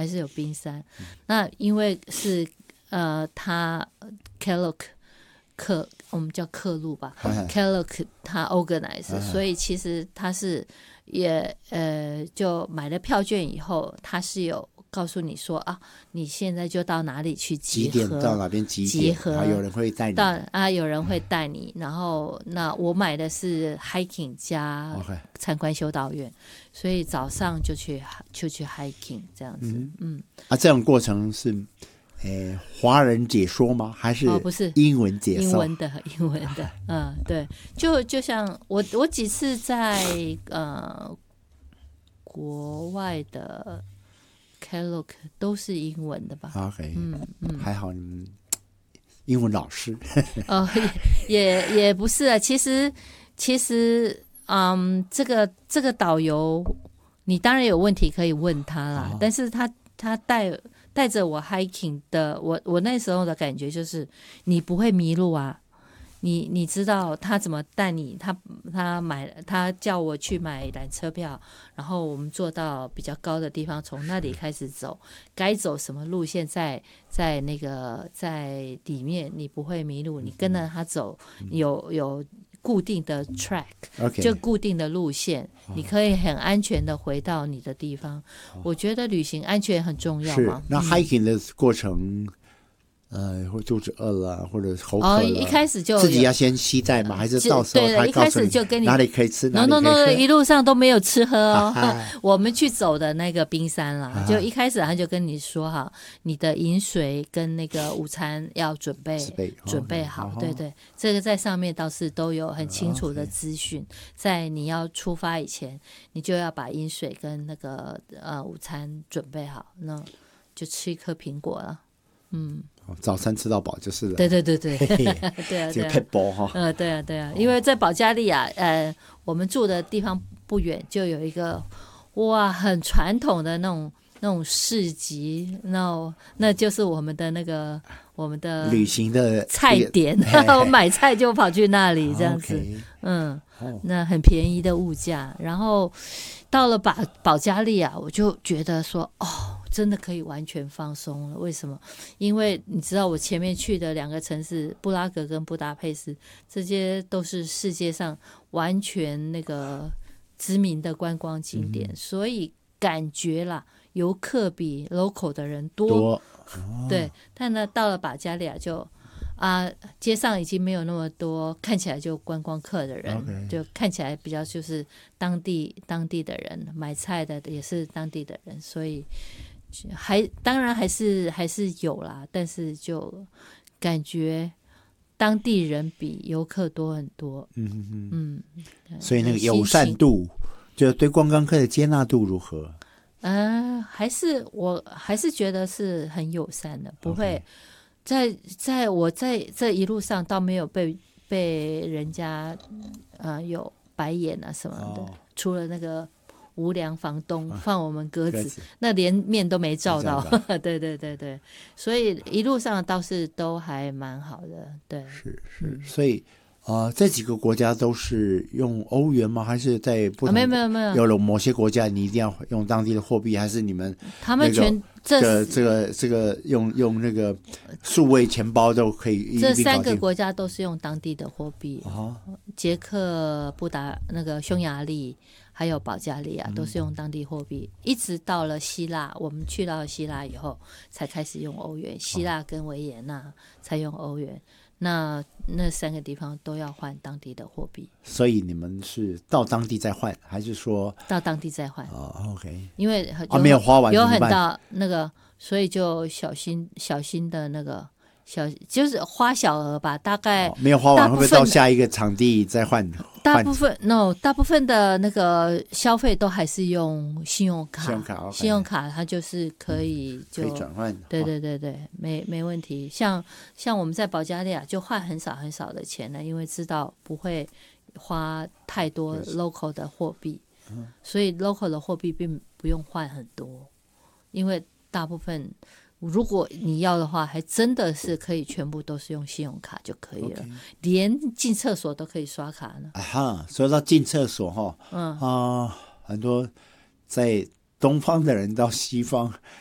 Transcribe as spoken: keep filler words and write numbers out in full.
还是有冰山。嗯、那因为是呃，他 Kellogg 克我们叫克路吧，Kellogg 他 organize，、嗯、所以其实他是也呃，就买了票券以后，他是有告诉你说啊，你现在就到哪里去集合， 几点到哪边集集合， 然后有人会带你到啊，有人会带你。然后那我买的是 hiking 加参观修道院， okay. 所以早上就去就去 hiking 这样子。嗯, 嗯啊，这种过程是诶华人解说吗？还是哦不是英文解说？ 英文的英文的，嗯，对，就就像我我几次在呃国外的 Kellogg 都是英文的吧 ？OK， 嗯嗯， 还好你们英文老师。 哦，也也也不是啊，其实其实嗯，这个这个导游，你当然有问题可以问他啦，哦、但是他他带带着我 hiking 的，我我那时候的感觉就是你不会迷路啊。你你知道他怎么带你？他他买他叫我去买缆车票，然后我们坐到比较高的地方，从那里开始走，该走什么路线在在那个在里面，你不会迷路。你跟着他走，有有固定的 track，、okay. 就固定的路线，你可以很安全的回到你的地方。我觉得旅行安全很重要嘛。 是，那 hiking 的过程。嗯呃，或肚子饿了，或者口渴了，哦， 一开始就自己要先携带吗？还是到时候他告诉你哪里可以吃，哪里可以喝 ？No No No， 一路上都没有吃喝哦。我们去走的那个冰山啦，啊、就一开始他就跟你说哈，你的饮水跟那个午餐要准备准备好，哦、对对，这个在上面倒是都有很清楚的资讯。哦 okay、在你要出发以前，你就要把饮水跟那个呃午餐准备好，那就吃一颗苹果了，嗯。 早餐吃到饱就是了。 对对对对，对啊对啊， 这个撇步哈。 嗯，对啊对啊，因为在保加利亚，呃，我们住的地方不远，就有一个哇很传统的那种那种市集，那那就是我们的那个我们的旅行的菜点，我买菜就跑去那里这样子， okay. 嗯，那很便宜的物价，然后到了保保加利亚，我就觉得说哦。真的可以完全放松了，为什么？因为你知道我前面去的两个城市布拉格跟布达佩斯，这些都是世界上完全那个知名的观光景点，嗯、所以感觉啦，游客比 local 的人多。多哦、对，但呢，到了保加利亚就啊，街上已经没有那么多看起来就观光客的人， okay. 就看起来比较就是当地当地的人，买菜的也是当地的人，所以。还当然还是还是有啦，但是就感觉当地人比游客多很多。嗯嗯嗯，所以那个友善度，就对观光客的接纳度如何？ 呃，还是我还是觉得是很友善的，不会在在我在这一路上倒没有被被人家呃有白眼啊什么的，哦、除了那个。无良房东放我们鸽子，啊、那连面都没照到，对对对对，所以一路上倒是都还蛮好的，对， 是是，嗯、所以啊、呃，这几个国家都是用欧元吗？还是在不同、啊？ 没有没有没有， 有了某些国家你一定要用当地的货币，还是你们、那个、 他们全这个这个这个用用那个数位钱包都可以？ 这三个国家都是用当地的货币，哦、捷克、布达那个匈牙利。还有保加利亚都是用当地货币、嗯、一直到了希腊，我们去到了希腊以后才开始用欧元，希腊跟维也纳才用欧元、哦、那那三个地方都要换当地的货币。 所以你们是到当地再换，还是说到当地再换？ 哦 OK， 因为有、 啊、没有花完有很大那个，所以就小心小心的那个小就是花小额吧，大概、哦、 没有花完会不会到下一个场地再换？ 大部分 no， 大部分的那个消费都还是用信用卡，信用卡， okay. 信用卡它就是可以就、 嗯、可以转换， 对对对对，没没问题。像像我们在保加利亚就换很少很少的钱了，因为知道不会花太多 local 的货币，所以 local 的货币并不用换很多，因为大部分。如果你要的话，还真的是可以全部都是用信用卡就可以了， okay. 连进厕所都可以刷卡呢。 啊哈，说到进厕所哈，嗯啊、呃，很多在东方的人到西方